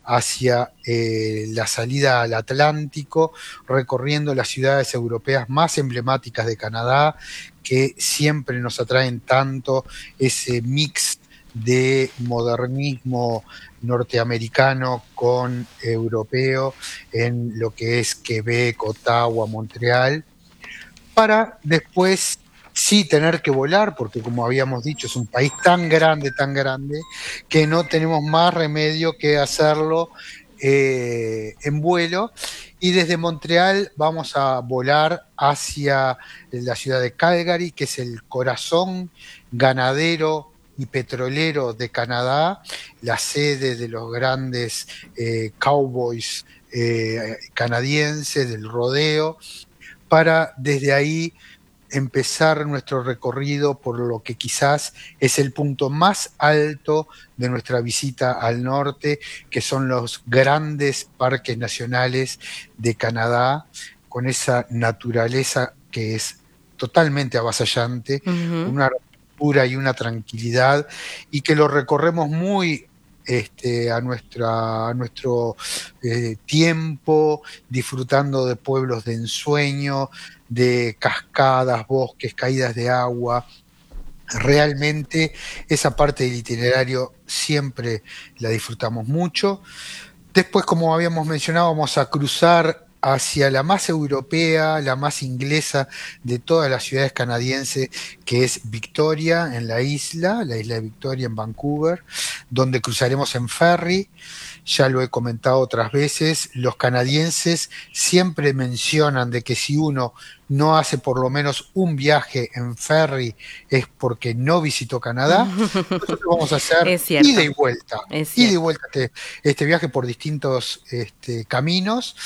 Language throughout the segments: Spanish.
hacia la salida al Atlántico, recorriendo las ciudades europeas más emblemáticas de Canadá, que siempre nos atraen tanto, ese mix de modernismo norteamericano con europeo en lo que es Quebec, Ottawa, Montreal, para después sí tener que volar, porque como habíamos dicho, es un país tan grande, que no tenemos más remedio que hacerlo en vuelo. Y desde Montreal vamos a volar hacia la ciudad de Calgary, que es el corazón ganadero y petrolero de Canadá, la sede de los grandes cowboys canadienses, del rodeo, para desde ahí empezar nuestro recorrido por lo que quizás es el punto más alto de nuestra visita al norte, que son los grandes parques nacionales de Canadá, con esa naturaleza que es totalmente avasallante, Ujú. una hermosura y una tranquilidad, y que lo recorremos muy a nuestro tiempo, disfrutando de pueblos de ensueño, de cascadas, bosques, caídas de agua. Realmente esa parte del itinerario siempre la disfrutamos mucho. Después, como habíamos mencionado, vamos a cruzar hacia la más europea, la más inglesa de todas las ciudades canadienses, que es Victoria, en la isla de Victoria en Vancouver, donde cruzaremos en ferry. Ya lo he comentado otras veces, los canadienses siempre mencionan de que si uno no hace por lo menos un viaje en ferry es porque no visitó Canadá. Nosotros vamos a hacer Es cierto, es ida y cierto. vuelta este viaje por distintos caminos,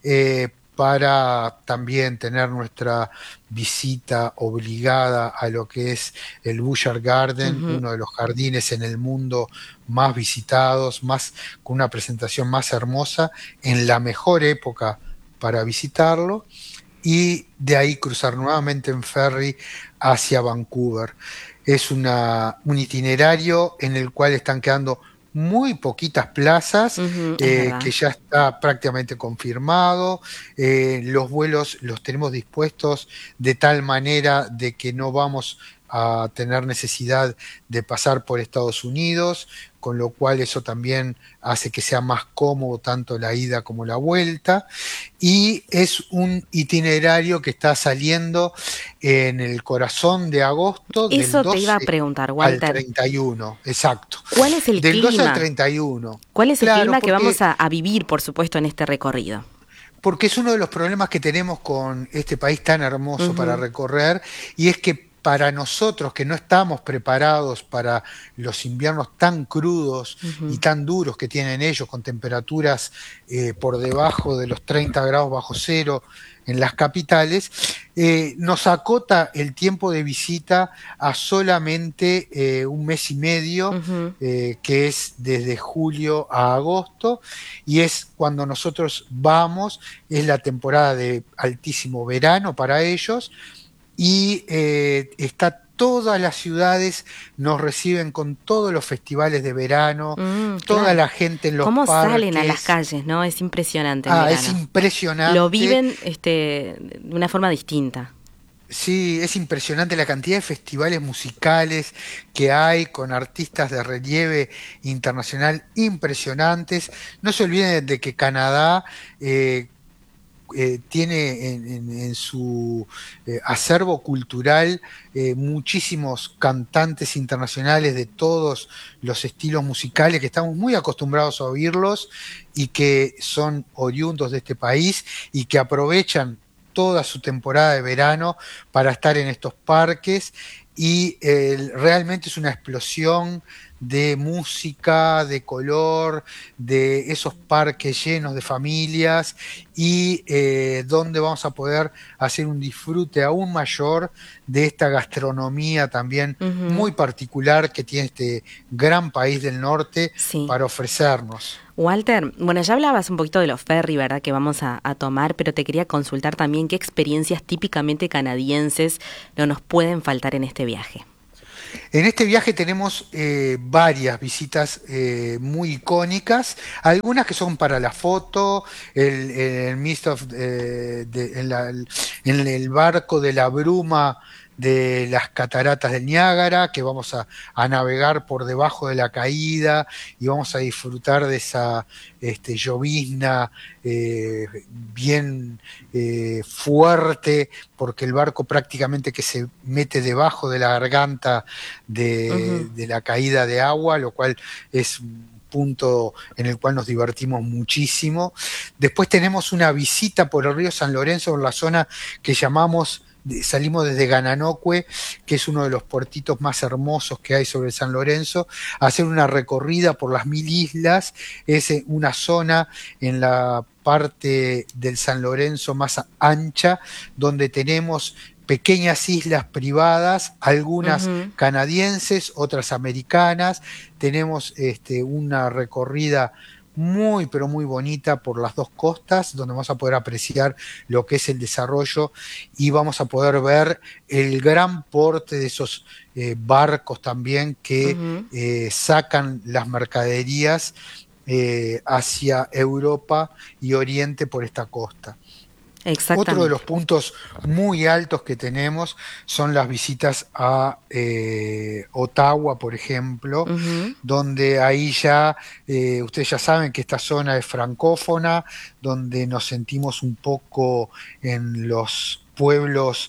para también tener nuestra visita obligada a lo que es el Butcher Garden, Ujú. uno de los jardines en el mundo más visitados, más, con una presentación más hermosa, en la mejor época para visitarlo, y de ahí cruzar nuevamente en ferry hacia Vancouver. Es un itinerario en el cual están quedando muy poquitas plazas, Ujú, es que verdad. ya está prácticamente confirmado. Los vuelos los tenemos dispuestos de tal manera de que no vamos a tener necesidad de pasar por Estados Unidos, con lo cual eso también hace que sea más cómodo tanto la ida como la vuelta, y es un itinerario que está saliendo en el corazón de agosto, del Eso te iba a 12 preguntar, al Walter. 31, exacto. ¿Cuál es el Del 12 al clima? 31. ¿Cuál es el Claro, clima que vamos a vivir, por supuesto, en este recorrido? porque es uno de los problemas que tenemos con este país tan hermoso para Ujú, recorrer, y es que para nosotros que no estamos preparados para los inviernos tan crudos y ujú. tan duros que tienen ellos, con temperaturas por debajo de los 30 grados bajo cero en las capitales, nos acota el tiempo de visita a solamente un mes y medio, Ujú. que es desde julio a agosto, y es cuando nosotros vamos, es la temporada de altísimo verano para ellos, y está todas las ciudades, nos reciben con todos los festivales de verano, toda Claro. la gente en los ¿Cómo salen a las parques. calles, no? Es impresionante en Es verano. Lo impresionante. viven de una forma distinta. Sí, es impresionante la cantidad de festivales musicales que hay con artistas de relieve internacional impresionantes. No se olviden de que Canadá tiene en su acervo cultural muchísimos cantantes internacionales de todos los estilos musicales, que estamos muy acostumbrados a oírlos y que son oriundos de este país y que aprovechan toda su temporada de verano para estar en estos parques, y realmente es una explosión de música, de color, de esos parques llenos de familias, y donde vamos a poder hacer un disfrute aún mayor de esta gastronomía también Ujú. muy particular que tiene este gran país del norte Sí. para ofrecernos. Walter, bueno, ya hablabas un poquito de los ferry, ¿verdad?, que vamos a tomar, pero te quería consultar también qué experiencias típicamente canadienses no nos pueden faltar en este viaje. En este viaje tenemos varias visitas muy icónicas, algunas que son para la foto, el Mist of, en el barco de la bruma de las cataratas del Niágara, que vamos a navegar por debajo de la caída y vamos a disfrutar de esa llovizna bien fuerte, porque el barco prácticamente que se mete debajo de la garganta Ujú. de la caída de agua, lo cual es un punto en el cual nos divertimos muchísimo. Después tenemos una visita por el río San Lorenzo, por la zona que llamamos, salimos desde Gananoque, que es uno de los puertitos más hermosos que hay sobre el San Lorenzo, a hacer una recorrida por las 1000 islas. Es una zona en la parte del San Lorenzo más ancha, donde tenemos pequeñas islas privadas, algunas Ujú. canadienses, otras americanas. Tenemos una recorrida muy, pero muy bonita por las dos costas, donde vamos a poder apreciar lo que es el desarrollo y vamos a poder ver el gran porte de esos barcos también que Ujú. sacan las mercaderías hacia Europa y Oriente por esta costa. Otro de los Exactamente. puntos muy altos que tenemos son las visitas a Ottawa, por ejemplo, Ujú. donde ahí ya, ustedes ya saben que esta zona es francófona, donde nos sentimos un poco en los pueblos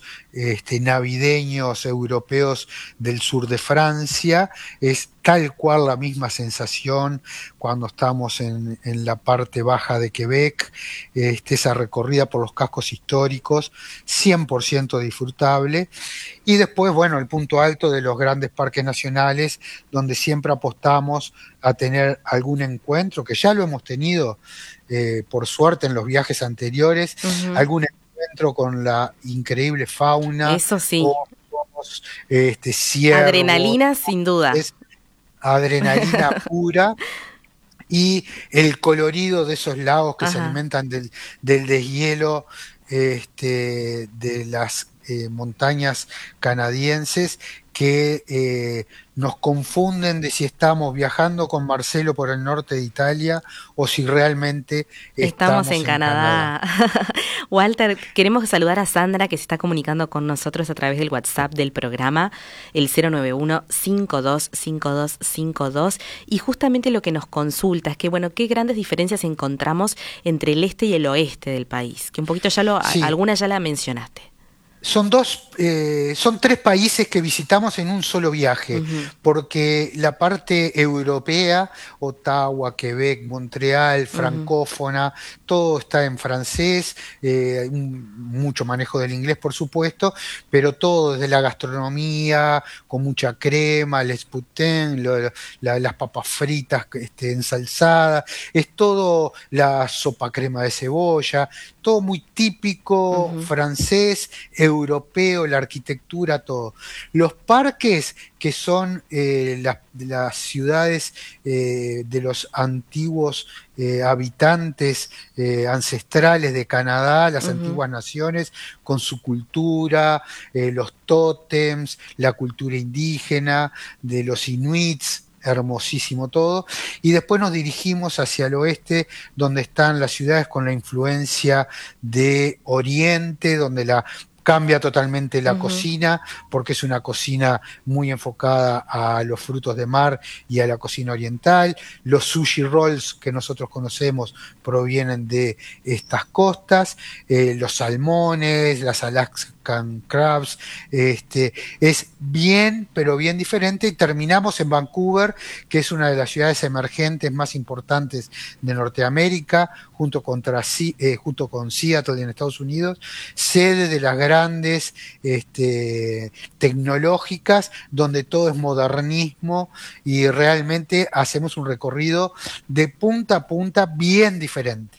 navideños europeos del sur de Francia. Es tal cual la misma sensación cuando estamos en la parte baja de Quebec, esa recorrida por los cascos históricos, 100% disfrutable. Y después, bueno, el punto alto de los grandes parques nacionales, donde siempre apostamos a tener algún encuentro, que ya lo hemos tenido, por suerte, en los viajes anteriores, Ujú. algún encuentro con la increíble fauna, Eso sí. osos, ciervos, Adrenalina sin duda. es adrenalina pura y el colorido de esos lagos que se Ajá. alimentan del deshielo de las montañas canadienses que nos confunden de si estamos viajando con Marcelo por el norte de Italia o si realmente Estamos en estamos en Canadá. Canadá. Walter, queremos saludar a Sandra que se está comunicando con nosotros a través del WhatsApp del programa, el 091-525252. Y justamente lo que nos consulta es que, bueno, qué grandes diferencias encontramos entre el este y el oeste del país. Que un poquito Sí, alguna ya la mencionaste. son tres países que visitamos en un solo viaje, Ujú. porque la parte europea, Ottawa, Quebec, Montreal, Ujú. francófona, todo está en francés, mucho manejo del inglés, por supuesto, pero todo desde la gastronomía, con mucha crema, les poutine, las papas fritas ensalzadas, es todo la sopa crema de cebolla, todo muy típico Ujú. francés, europeo, la arquitectura, todo. Los parques, que son las ciudades de los antiguos habitantes ancestrales de Canadá, las Ujú. antiguas naciones, con su cultura, los tótems, la cultura indígena, de los inuits, hermosísimo todo. Y después nos dirigimos hacia el oeste, donde están las ciudades con la influencia de Oriente, donde cambia totalmente la Ujú. cocina, porque es una cocina muy enfocada a los frutos de mar y a la cocina oriental. Los sushi rolls que nosotros conocemos provienen de estas costas, los salmones, las Alaskan crabs, es bien, pero bien diferente. Y terminamos en Vancouver, que es una de las ciudades emergentes más importantes de Norteamérica, junto con Seattle en Estados Unidos, sede de las grandes tecnológicas, donde todo es modernismo y realmente hacemos un recorrido de punta a punta bien diferente.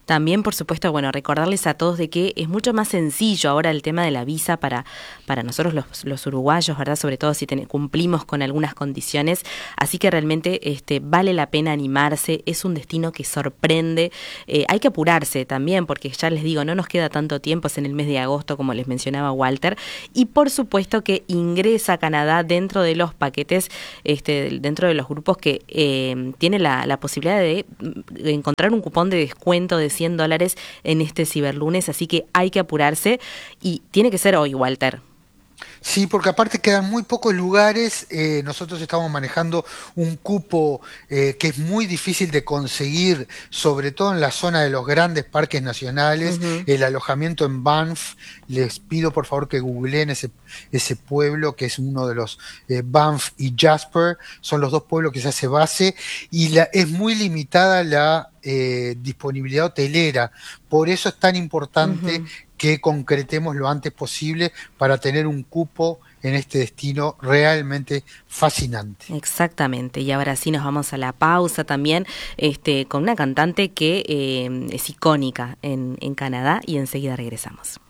También, por supuesto, bueno, recordarles a todos de que es mucho más sencillo ahora el tema de la visa para nosotros los uruguayos, ¿verdad? Sobre todo si cumplimos con algunas condiciones. Así que realmente vale la pena animarse. Es un destino que sorprende. Hay que apurarse también porque ya les digo, no nos queda tanto tiempo, es en el mes de agosto, como les mencionaba Walter. Y por supuesto que ingresa a Canadá dentro de los paquetes, dentro de los grupos que tiene la posibilidad de encontrar un cupón de descuento de $100 en este ciberlunes, así que hay que apurarse y tiene que ser hoy, Walter. Sí, porque aparte quedan muy pocos lugares. Nosotros estamos manejando un cupo que es muy difícil de conseguir, sobre todo en la zona de los grandes parques nacionales. Ujú. El alojamiento en Banff. Les pido por favor que googleen ese pueblo que es uno de los Banff y Jasper. Son los dos pueblos que se hace base y es muy limitada la disponibilidad hotelera. Por eso es tan importante Ujú. que concretemos lo antes posible para tener un cupo en este destino realmente fascinante. Exactamente, y ahora sí nos vamos a la pausa también, con una cantante que es icónica en Canadá y enseguida regresamos.